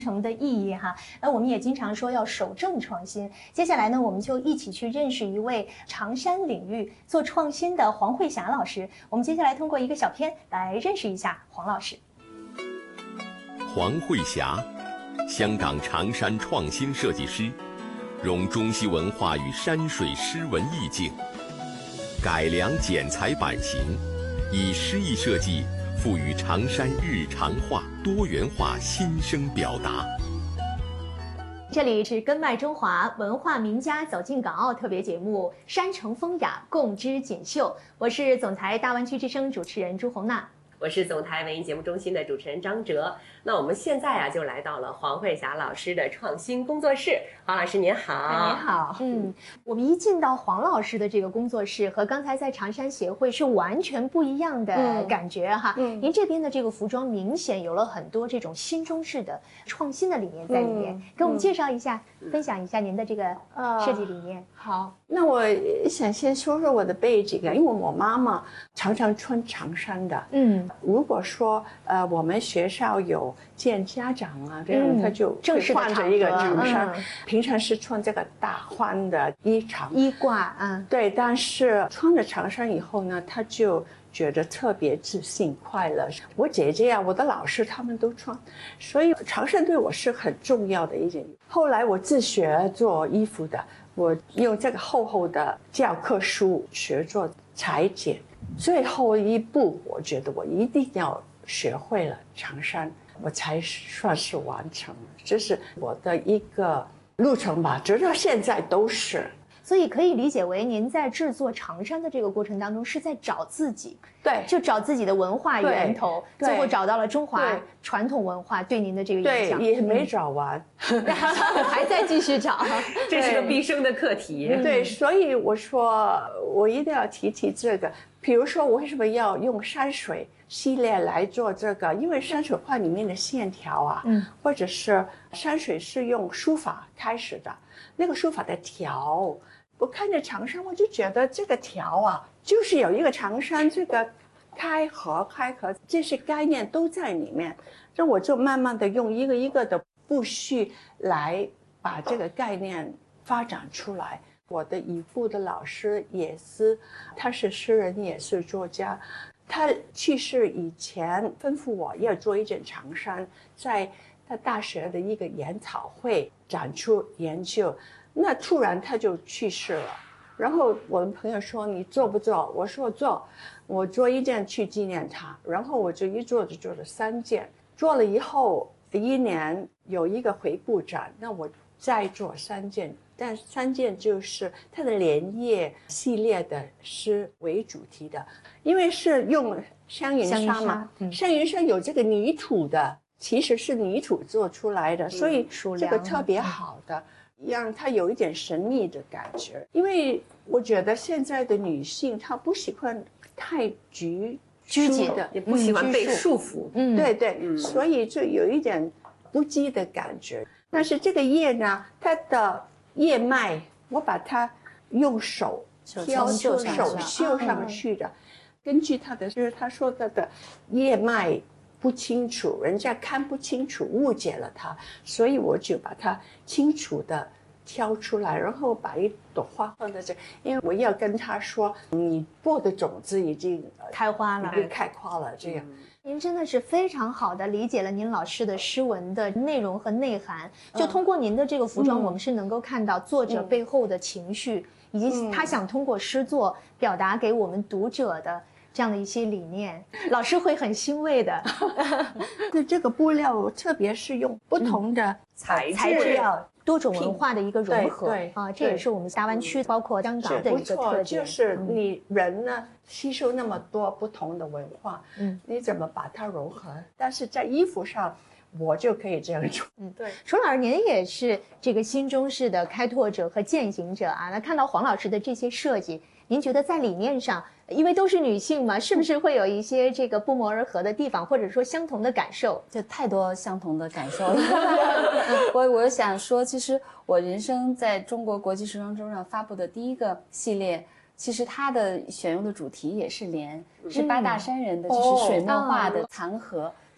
成的意义哈。我们也经常说要守正创新。接下来呢，我们就一起去认识一位长衫领域做创新的黄慧霞老师。我们接下来通过一个小片来认识一下黄老师。 黄慧霞，香港长衫创新设计师，融中西文化与山水诗文意境，改良剪裁版型，以诗意设计赋予长衫日常化、多元化新生表达。 这里是根脉中华文化名家走进港澳特别节目《山城风雅，共织锦绣》，我是总台大湾区之声主持人朱红娜。 我是总台文艺节目中心的主持人张哲。那我们现在就来到了黄慧霞老师的创新工作室。黄老师您好。 您好。我们一进到黄老师的这个工作室，和刚才在长衫协会是完全不一样的感觉哈。您这边的这个服装明显有了很多这种新中式的创新的理念在里面，给我们介绍一下，分享一下您的这个设计理念。 好，那我想先说说我的背景啊，因为我妈妈常常穿长衫的。如果说我们学校有见家长啊，这样他就正式换着一个长衫，平常是穿这个大宽的衣褂对，但是穿了长衫以后呢，他就觉得特别自信快乐。我姐姐啊，我的老师他们都穿，所以长衫对我是很重要的一件。后来我自学做衣服的，我用这个厚厚的教科书学做裁剪，最后一步我觉得我一定要学会了长衫，我才算是完成了。这是我的一个路程吧，直到现在都是。 所以可以理解为您在制作长衫的这个过程当中是在找自己， 对， 就找自己的文化源头，最后找到了中华传统文化对您的这个影响。 对，也没找完， 还在继续找， 这是个毕生的课题。 对，所以我说我一定要提这个。比如说我为什么要用山水系列来做这个？因为山水画里面的线条啊，或者是山水是用书法开始的，那个书法的条，我看着长衫，我就觉得这个条啊，就是有一个长衫，这个开合这些概念都在里面。那我就慢慢的用一个一个的步序来把这个概念发展出来。我的已故的老师也是，他是诗人也是作家，他去世以前吩咐我要做一件长衫，在他大学的一个研讨会展出研究，那突然他就去世了。然后我的朋友说你做不做？我说做，我做一件去纪念他。然后我就一做就做了3件，做了以后1年有一个回顾展，那我再做3件。但3件就是它的连叶系列的诗为主题的，因为是用香云纱嘛，香云纱有这个泥土的，其实是泥土做出来的，所以这个特别好的，让它有一点神秘的感觉。因为我觉得现在的女性她不喜欢太拘谨的， 也不喜欢被束缚， 对，所以就有一点不羁的感觉。但是这个叶呢，它的叶脉我把它用手绣上去的，根据他的就是他说的叶脉不清楚，人家看不清楚，误解了他，所以我就把它清楚的挑出来，然后把一朵花放在这，因为我要跟他说你播的种子已经开花了， 这样。 您真的是非常好的理解了您老师的诗文的内容和内涵，就通过您的这个服装，我们是能够看到作者背后的情绪，以及他想通过诗作表达给我们读者的这样的一些理念，老师会很欣慰的。 那这个布料特别是用不同的材质多种文化的一个融合，这也是我们大湾区包括香港的一个特点。 就是你人呢吸收那么多不同的文化，你怎么把它融合？但是在衣服上，我就可以这样做。 对。楚老师，您也是这个新中式的开拓者和践行者啊。那看到黄老师的这些设计，您觉得在理念上，因为都是女性嘛，是不是会有一些这个不谋而合的地方，或者说相同的感受？ 就太多相同的感受了。我想说，其实我人生在中国国际时装周上发布的第一个系列，其实它的选用的主题也是莲，是八大山人的，就是水墨画的残荷。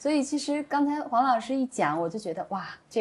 所以其实刚才黄老师一讲，我就觉得哇，这